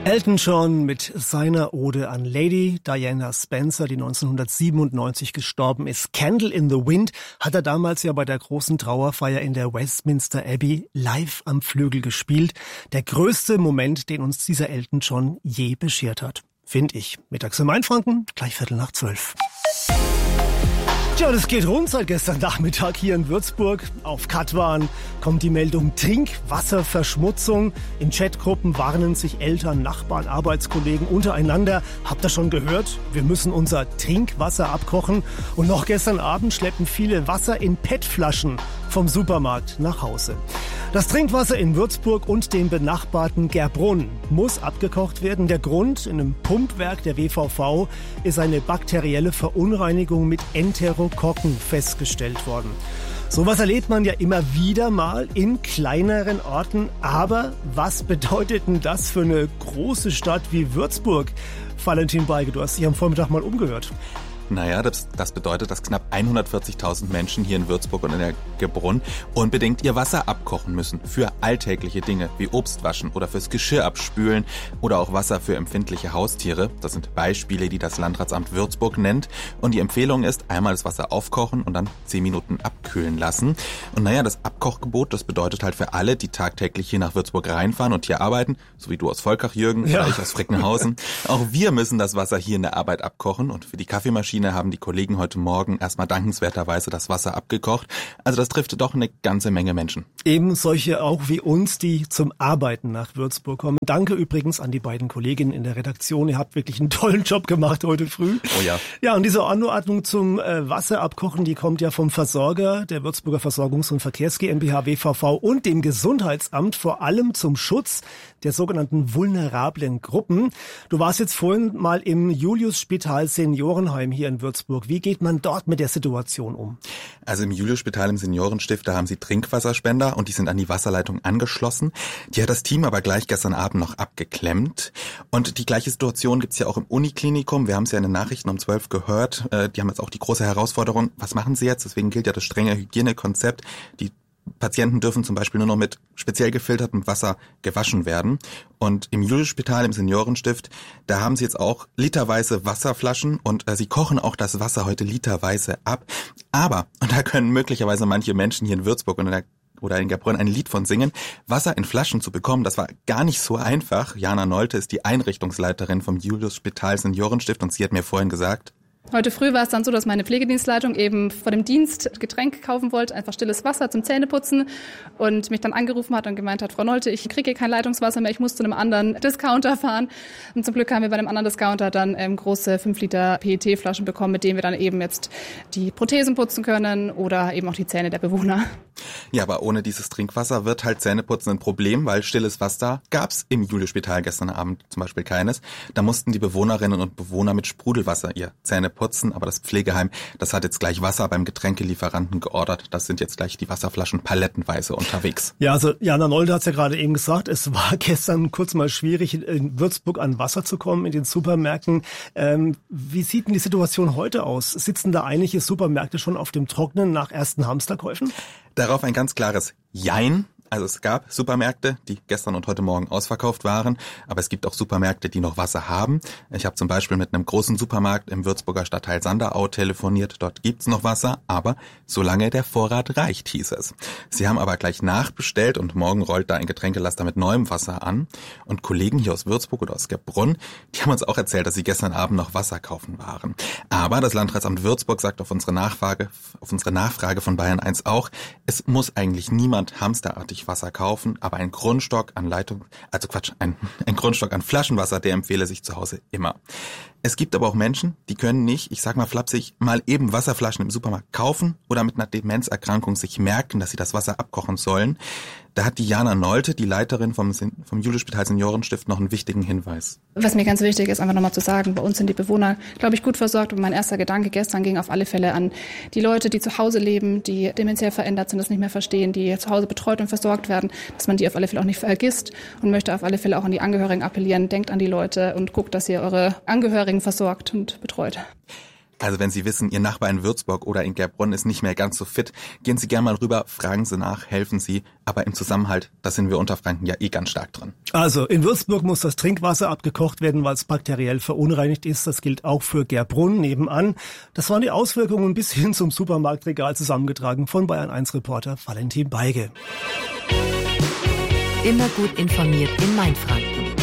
Elton John mit seiner Ode an Lady Diana Spencer, die 1997 gestorben ist. Candle in the Wind hat er damals ja bei der großen Trauerfeier in der Westminster Abbey live am Flügel gespielt. Der größte Moment, den uns dieser Elton John je beschert hat, finde ich. Mittags im Mainfranken, gleich 11:45. Tja, das geht rund seit gestern Nachmittag hier in Würzburg. Auf Katwan kommt die Meldung Trinkwasserverschmutzung. In Chatgruppen warnen sich Eltern, Nachbarn, Arbeitskollegen untereinander. Habt ihr schon gehört? Wir müssen unser Trinkwasser abkochen. Und noch gestern Abend schleppen viele Wasser in PET-Flaschen vom Supermarkt nach Hause. Das Trinkwasser in Würzburg und dem benachbarten Gerbrunn muss abgekocht werden. Der Grund: in einem Pumpwerk der WVV ist eine bakterielle Verunreinigung mit Enterokokken festgestellt worden. Sowas erlebt man ja immer wieder mal in kleineren Orten. Aber was bedeutet denn das für eine große Stadt wie Würzburg? Valentin Beige, du hast dich am Vormittag mal umgehört. Naja, das bedeutet, dass knapp 140.000 Menschen hier in Würzburg und in der Gerbrunn unbedingt ihr Wasser abkochen müssen. Für alltägliche Dinge wie Obst waschen oder fürs Geschirr abspülen oder auch Wasser für empfindliche Haustiere. Das sind Beispiele, die das Landratsamt Würzburg nennt. Und die Empfehlung ist, einmal das Wasser aufkochen und dann 10 Minuten abkühlen lassen. Und naja, das Abkochgebot, das bedeutet halt für alle, die tagtäglich hier nach Würzburg reinfahren und hier arbeiten, so wie du aus Volkach, Jürgen, oder ich aus Frecknenhausen. Auch wir müssen das Wasser hier in der Arbeit abkochen. Und für die Kaffeemaschine haben die Kollegen heute Morgen erstmal dankenswerterweise das Wasser abgekocht. Also das trifft doch eine ganze Menge Menschen. Eben solche auch wie uns, die zum Arbeiten nach Würzburg kommen. Danke übrigens an die beiden Kolleginnen in der Redaktion. Ihr habt wirklich einen tollen Job gemacht heute früh. Oh ja. Ja, und diese Anordnung zum Wasserabkochen, die kommt ja vom Versorger, der Würzburger Versorgungs- und Verkehrs GmbH WVV und dem Gesundheitsamt, vor allem zum Schutz der sogenannten vulnerablen Gruppen. Du warst jetzt vorhin mal im Julius-Spital Seniorenheim hier in Würzburg. Wie geht man dort mit der Situation um? Also im Julius-Spital im Seniorenstift, da haben sie Trinkwasserspender und die sind an die Wasserleitung angeschlossen. Die hat das Team aber gleich gestern Abend noch abgeklemmt. Und die gleiche Situation gibt's ja auch im Uniklinikum. Wir haben es ja in den Nachrichten um 12 gehört. Die haben jetzt auch die große Herausforderung, was machen sie jetzt? Deswegen gilt ja das strenge Hygienekonzept. Die Patienten dürfen zum Beispiel nur noch mit speziell gefiltertem Wasser gewaschen werden. Und im Julius-Spital, im Seniorenstift, da haben sie jetzt auch literweise Wasserflaschen und sie kochen auch das Wasser heute literweise ab. Aber, und da können möglicherweise manche Menschen hier in Würzburg oder in Gerbrunn ein Lied von singen, Wasser in Flaschen zu bekommen, das war gar nicht so einfach. Jana Nolte ist die Einrichtungsleiterin vom Julius-Spital Seniorenstift und sie hat mir vorhin gesagt: Heute früh war es dann so, dass meine Pflegedienstleitung eben vor dem Dienst Getränk kaufen wollte, einfach stilles Wasser zum Zähneputzen, und mich dann angerufen hat und gemeint hat: Frau Nolte, ich kriege kein Leitungswasser mehr, ich muss zu einem anderen Discounter fahren. Und zum Glück haben wir bei einem anderen Discounter dann große 5 Liter PET-Flaschen bekommen, mit denen wir dann eben jetzt die Prothesen putzen können oder eben auch die Zähne der Bewohner. Ja, aber ohne dieses Trinkwasser wird halt Zähneputzen ein Problem, weil stilles Wasser gab's im Julius-Spital gestern Abend zum Beispiel keines. Da mussten die Bewohnerinnen und Bewohner mit Sprudelwasser ihr Zähne putzen, aber das Pflegeheim, das hat jetzt gleich Wasser beim Getränkelieferanten geordert. Das sind jetzt gleich die Wasserflaschen palettenweise unterwegs. Ja, also Jana Nolde hat's ja gerade eben gesagt, es war gestern kurz mal schwierig, in Würzburg an Wasser zu kommen in den Supermärkten. Wie sieht denn die Situation heute aus? Sitzen da einige Supermärkte schon auf dem Trockenen nach ersten Hamsterkäufen? Darauf ein ganz klares Jein. Also es gab Supermärkte, die gestern und heute Morgen ausverkauft waren, aber es gibt auch Supermärkte, die noch Wasser haben. Ich habe zum Beispiel mit einem großen Supermarkt im Würzburger Stadtteil Sanderau telefoniert. Dort gibt's noch Wasser, aber solange der Vorrat reicht, hieß es. Sie haben aber gleich nachbestellt und morgen rollt da ein Getränkelaster mit neuem Wasser an. Und Kollegen hier aus Würzburg oder aus Gerbrunn, die haben uns auch erzählt, dass sie gestern Abend noch Wasser kaufen waren. Aber das Landratsamt Würzburg sagt auf unsere Nachfrage von Bayern 1 auch, es muss eigentlich niemand hamsterartig Wasser kaufen, aber ein Grundstock an ein Grundstock an Flaschenwasser, der empfehle sich zu Hause immer. Es gibt aber auch Menschen, die können nicht, ich sag mal flapsig, mal eben Wasserflaschen im Supermarkt kaufen oder mit einer Demenzerkrankung sich merken, dass sie das Wasser abkochen sollen. Da hat die Jana Nolte, die Leiterin vom Julius-Spital Seniorenstift, noch einen wichtigen Hinweis. Was mir ganz wichtig ist, einfach nochmal zu sagen, bei uns sind die Bewohner, glaube ich, gut versorgt. Und mein erster Gedanke gestern ging auf alle Fälle an die Leute, die zu Hause leben, die dementiell verändert sind, das nicht mehr verstehen, die zu Hause betreut und versorgt werden, dass man die auf alle Fälle auch nicht vergisst, und möchte auf alle Fälle auch an die Angehörigen appellieren. Denkt an die Leute und guckt, dass ihr eure Angehörigen versorgt und betreut. Also wenn Sie wissen, Ihr Nachbar in Würzburg oder in Gerbrunn ist nicht mehr ganz so fit, gehen Sie gerne mal rüber, fragen Sie nach, helfen Sie. Aber im Zusammenhalt, da sind wir Unterfranken ja ganz stark drin. Also in Würzburg muss das Trinkwasser abgekocht werden, weil es bakteriell verunreinigt ist. Das gilt auch für Gerbrunn nebenan. Das waren die Auswirkungen bis hin zum Supermarktregal zusammengetragen von Bayern1-Reporter Valentin Beige. Immer gut informiert in Mainfranken.